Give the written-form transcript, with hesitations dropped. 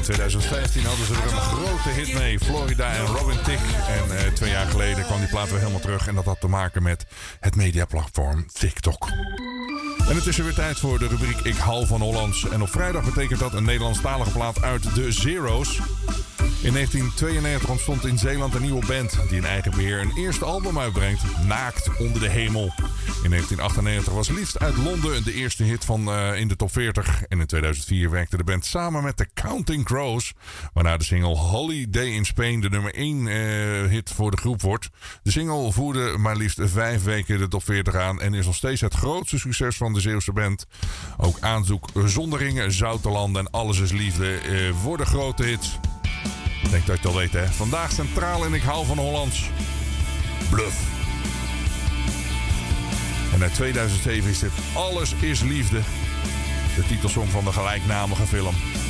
2015 hadden ze er een grote hit mee. Florida en Robin Thicke. En 2 jaar geleden kwam die plaat weer helemaal terug. En dat had te maken met het mediaplatform TikTok. En het is er weer tijd voor de rubriek Ik hou van Hollands. En op vrijdag betekent dat een Nederlandstalige plaat uit de Zero's. In 1992 ontstond in Zeeland een nieuwe band die in eigen beheer een eerste album uitbrengt, Naakt onder de hemel. In 1998 was Liefst uit Londen de eerste hit van in de top 40. En in 2004 werkte de band samen met de Counting Crows, waarna de single Holiday in Spain de nummer 1 hit voor de groep wordt. De single voerde maar liefst 5 weken de top 40 aan en is nog steeds het grootste succes van de Zeeuwse band. Ook Aanzoek, Zonderingen, Zouterland en Alles is Liefde worden grote hits. Ik denk dat je het al weet, hè. Vandaag centraal in Ik hou van Hollands. Bluff. En uit 2007 is dit Alles is Liefde. De titelsong van de gelijknamige film.